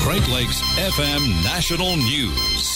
Great Lakes FM National News.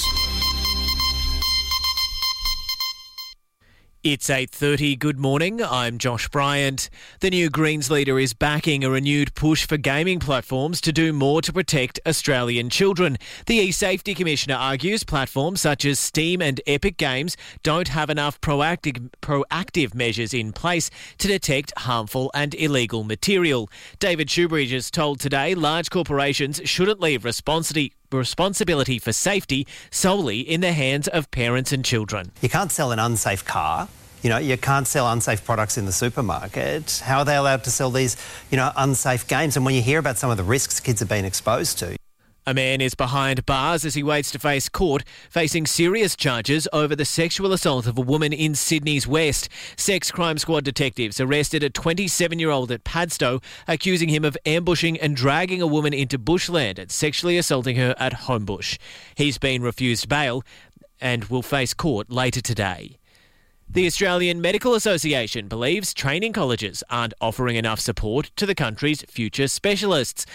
It's 8:30. Good morning. I'm Josh Bryant. The new Greens leader is backing a renewed push for gaming platforms to do more to protect Australian children. The e-Safety Commissioner argues platforms such as Steam and Epic Games don't have enough proactive measures in place to detect harmful and illegal material. David Shoebridge has told Today large corporations shouldn't leave responsibility for safety solely in the hands of parents and children. You can't sell an unsafe car. You can't sell unsafe products in the supermarket. How are they allowed to sell these, unsafe games? And when you hear about some of the risks kids have been exposed to. A man is behind bars as he waits to face court, facing serious charges over the sexual assault of a woman in Sydney's West. Sex Crime Squad detectives arrested a 27-year-old at Padstow, accusing him of ambushing and dragging a woman into bushland and sexually assaulting her at Homebush. He's been refused bail and will face court later today. The Australian Medical Association believes training colleges aren't offering enough support to the country's future specialists.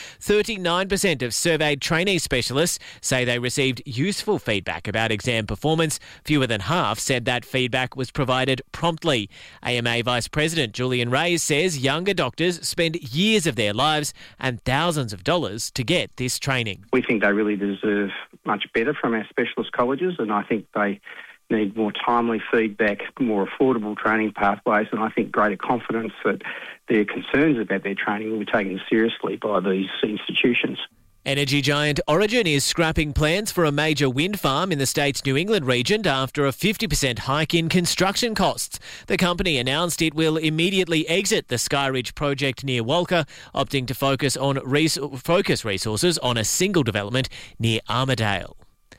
39% of surveyed trainee specialists say they received useful feedback about exam performance. Fewer than half said that feedback was provided promptly. AMA Vice President Julian Reyes says younger doctors spend years of their lives and thousands of dollars to get this training. We think they really deserve much better from our specialist colleges, and I think they need more timely feedback, more affordable training pathways, and I think greater confidence that their concerns about their training will be taken seriously by these institutions. Energy giant Origin is scrapping plans for a major wind farm in the state's New England region after a 50% hike in construction costs. The company announced it will immediately exit the Skyridge project near Walker, opting to focus resources on a single development near Armidale.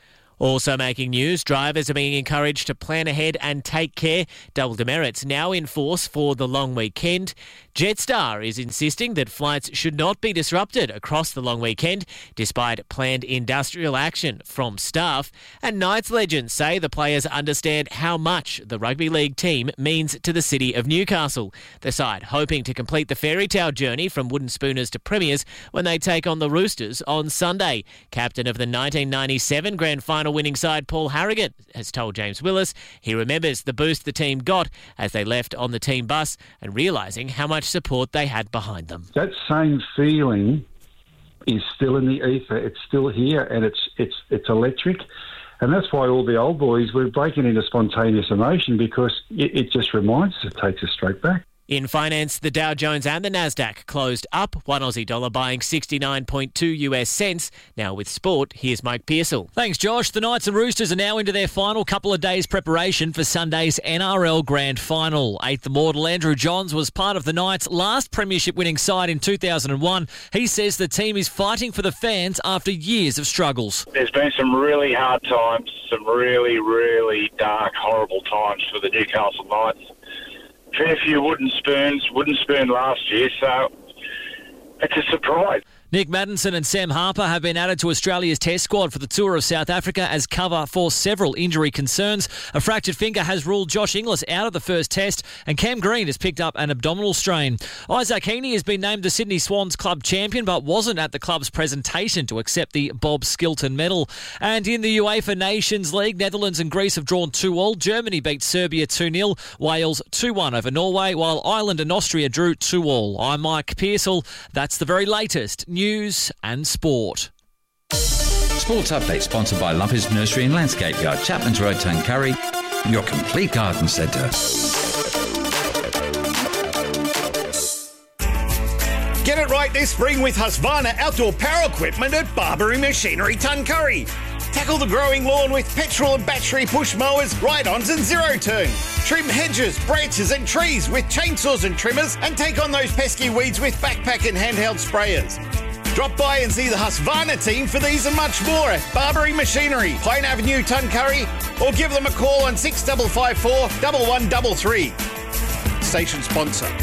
Also making news, drivers are being encouraged to plan ahead and take care. Double demerits now in force for the long weekend. Jetstar is insisting that flights should not be disrupted across the long weekend, despite planned industrial action from staff. And Knights legends say the players understand how much the rugby league team means to the city of Newcastle. The side hoping to complete the fairy tale journey from wooden spooners to premiers when they take on the Roosters on Sunday. Captain of the 1997 Grand Final winning side Paul Harrigan has told James Willis he remembers the boost the team got as they left on the team bus and realising how much support they had behind them. That same feeling is still in the ether. It's still here, and it's electric. And that's why all the old boys were breaking into spontaneous emotion, because it just reminds us, it takes us straight back. In finance, the Dow Jones and the Nasdaq closed up, one Aussie dollar buying 69.2 US cents. Now with sport, here's Mike Pearsall. Thanks, Josh. The Knights and Roosters are now into their final couple of days' preparation for Sunday's NRL Grand Final. Eighth Immortal Andrew Johns was part of the Knights' last premiership-winning side in 2001. He says the team is fighting for the fans after years of struggles. There's been some really hard times, some really, really dark, horrible times for the Newcastle Knights. Fair few wooden spoon last year, so it's a surprise. Nick Maddinson and Sam Harper have been added to Australia's test squad for the tour of South Africa as cover for several injury concerns. A fractured finger has ruled Josh Inglis out of the first test, and Cam Green has picked up an abdominal strain. Isaac Heaney has been named the Sydney Swans club champion, but wasn't at the club's presentation to accept the Bob Skilton medal. And in the UEFA Nations League, Netherlands and Greece have drawn 2-2. Germany beat Serbia 2-0, Wales 2-1 over Norway, while Ireland and Austria drew 2-2. I'm Mike Pearsall. That's the very latest news and sport. Sports Update sponsored by Lumpy's Nursery and Landscape Yard, Chapman's Road, Tuncurry, your complete garden centre. Get it right this spring with Husqvarna outdoor power equipment at Barbary Machinery Tuncurry. Tackle the growing lawn with petrol and battery push mowers, ride-ons and zero-turn. Trim hedges, branches and trees with chainsaws and trimmers, and take on those pesky weeds with backpack and handheld sprayers. Drop by and see the Husqvarna team for these and much more at Barbary Machinery, Pine Avenue, Tuncurry, or give them a call on 6554 1133. Station sponsor.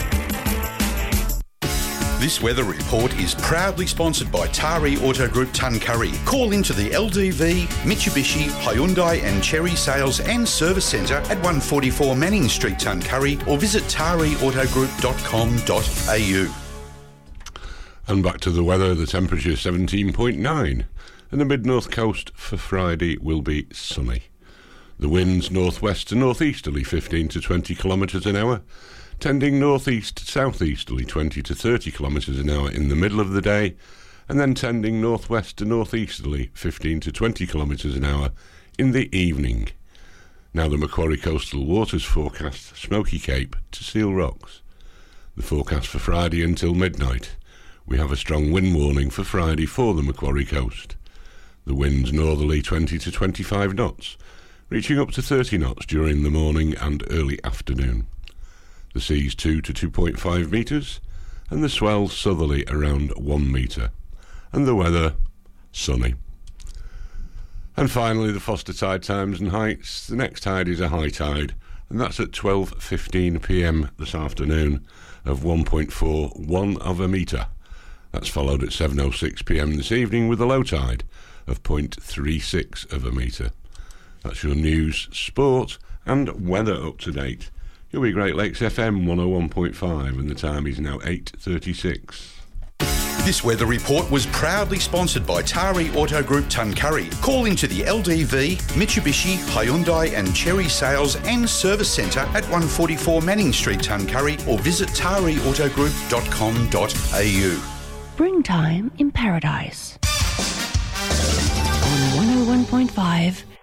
This weather report is proudly sponsored by Tari Auto Group Tuncurry. Call into the LDV, Mitsubishi, Hyundai and Chery Sales and Service Centre at 144 Manning Street, Tuncurry, or visit tariautogroup.com.au. And back to the weather, the temperature 17.9, and the mid-north coast for Friday will be sunny. The winds northwest to northeasterly 15 to 20 kilometres an hour, tending northeast to southeasterly 20 to 30 kilometres an hour in the middle of the day, and then tending northwest to northeasterly 15 to 20 kilometres an hour in the evening. Now the Macquarie Coastal Waters forecast Smoky Cape to Seal Rocks. The forecast for Friday until midnight. We have a strong wind warning for Friday for the Macquarie Coast. The winds northerly 20 to 25 knots, reaching up to 30 knots during the morning and early afternoon. The seas 2 to 2.5 metres, and the swell southerly around 1 metre. And the weather, sunny. And finally, the Foster tide times and heights. The next tide is a high tide, and that's at 12:15 p.m. this afternoon of 1.41 of a metre. That's followed at 7:06 p.m. this evening with a low tide of 0.36 of a metre. That's your news, sport and weather up to date. You'll be Great Lakes FM 101.5 and the time is now 8:36. This weather report was proudly sponsored by Tari Auto Group Tuncurry. Call into the LDV, Mitsubishi, Hyundai and Cherry Sales and Service Centre at 144 Manning Street, Tuncurry, or visit tariautogroup.com.au. Springtime in Paradise. On 101.5